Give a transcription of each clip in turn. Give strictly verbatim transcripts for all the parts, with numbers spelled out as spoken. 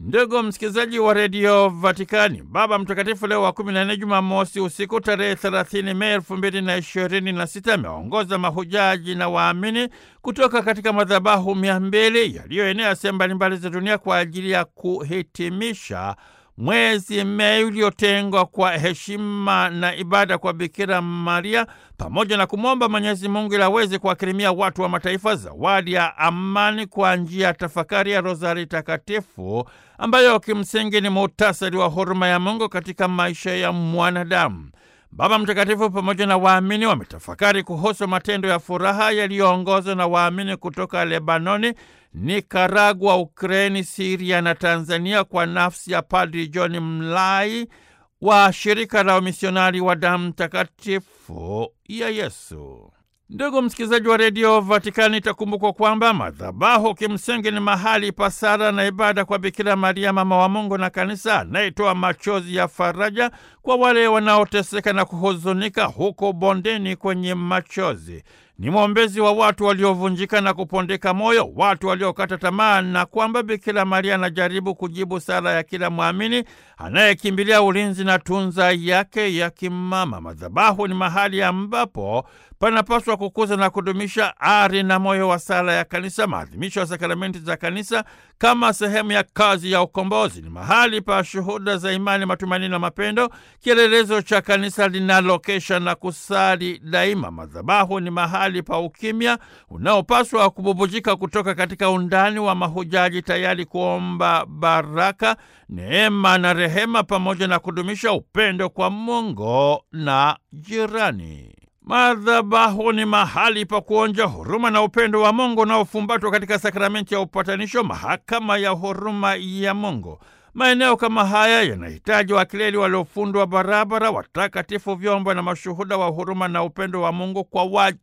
Ndugu msikilizaji wa redio Vatikani, Baba Mtakatifu Leo wa kumi na nne, Jumamosi usiku tarehe thelathini Mei elfu mbili na ishirini na sita, ameongoza mahujaji na waamini kutoka katika madhabahu mia mbili yaliyoenea sehemu mbalimbali za dunia kwa ajili ya kuhitimisha mwezi Mei uliotengwa kwa heshima na ibada kwa Bikira Maria, pamoja na kumwomba Mwenyezi Mungu ili aweze kuwakirimia watu wa mataifa zawadi ya amani kwa njia ya tafakari ya Rozari Takatifu, ambayo kimsingi ni muhtasari wa huruma ya Mungu katika maisha ya mwanadamu. Baba Mtakatifu pamoja na waamini wametafakari kuhusu matendo ya furaha yaliyoongozwa na waamini kutoka Lebanoni, Nikaragua, Ukraini, Siria na Tanzania kwa nafsi ya Padri John Mlai wa shirika la wamisionari wa damu takatifu ya Yesu. Ndugu msikilizaji wa redio Vatikani, itakumbukwa kwamba madhabahu kimsingi ni mahali pa sala na ibada kwa Bikira Maria, mama wa Mungu na Kanisa, anayetoa machozi ya faraja kwa wale wanaoteseka na kuhuzunika huko bondeni kwenye machozi. Ni mwombezi wa watu waliovunjika na kupondeka moyo, watu waliokata tamaa, na kwamba Bikira Maria anajaribu kujibu sala ya kila mwamini anayekimbilia ulinzi na tunza yake ya kimama. Madhabahu ni mahali ambapo panapaswa kukuza na kudumisha ari na moyo wa sala ya Kanisa, maadhimisho ya sakramenti za Kanisa kama sehemu ya kazi ya ukombozi. Ni mahali pa shuhuda za imani, matumaini na mapendo, kielelezo cha Kanisa linalokesha na kusali daima. Madhabahu ni mahali pa ukimya unaopaswa kububujika kutoka katika undani wa mahujaji, tayari kuomba baraka, neema na rehema, pamoja na kudumisha upendo kwa Mungu na jirani. Madhabahu ni mahali pa kuonja huruma na upendo wa Mungu unaofumbatwa katika sakramenti ya upatanisho, mahakama ya huruma ya Mungu. Maeneo kama haya yanahitaji wakileli waliofundwa barabara, watakatifu, vyombo na mashuhuda wa huruma na upendo wa Mungu kwa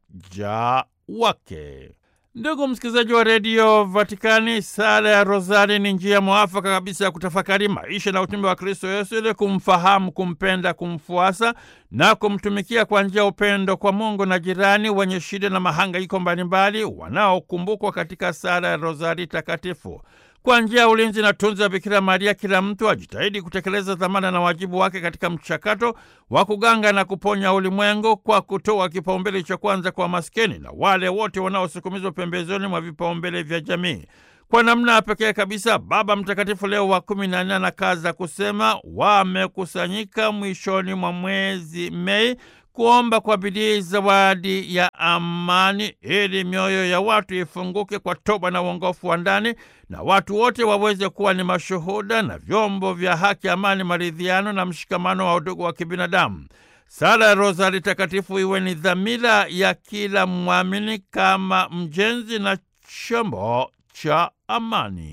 waja wake. Ndugu msikilizaji wa redio Vatikani, sala ya Rozari ni njia mwafaka kabisa ya kutafakari maisha na utume wa Kristo Yesu, ili kumfahamu, kumpenda, kumfuasa na kumtumikia kwa njia ya upendo kwa Mungu na jirani wenye shida na mahangaiko mbalimbali wanaokumbukwa katika sala ya Rozari Takatifu. Kwa njia ya ulinzi na tunza ya Bikira Maria, kila mtu ajitahidi kutekeleza dhamana na wajibu wake katika mchakato wa kuganga na kuponya ulimwengu kwa kutoa kipaumbele cha kwanza kwa maskini na wale wote wanaosukumizwa pembezoni mwa vipaumbele vya jamii. Kwa namna pekee kabisa, Baba Mtakatifu Leo wa kumi na nne anakaza kusema, wamekusanyika mwishoni mwa mwezi Mei kuomba kwa bidii zawadi ya amani, ili mioyo ya watu ifunguke kwa toba na uongofu wa ndani, na watu wote waweze kuwa ni mashuhuda na vyombo vya haki, amani, maridhiano na mshikamano wa udugu wa kibinadamu. Sala ya Rozari Takatifu iwe ni dhamira ya kila mwamini kama mjenzi na chombo cha amani.